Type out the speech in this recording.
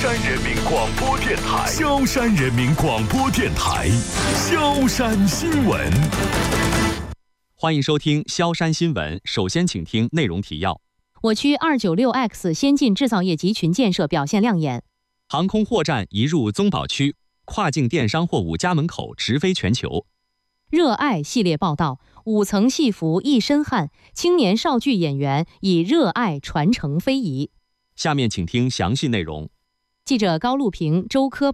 山人民广播电台，萧山人民广播电台，萧山新闻。 欢迎收听萧山新闻，首先请听内容提要。 我区296X 先进制造业集群建设表现亮眼。 航空货站移入宗保区，跨境电商货物家门口直飞全球。 热爱系列报道，5层戏服一身汗，青年少剧演员以热爱传承非遗。 下面请听详细内容。 记者高路平、周科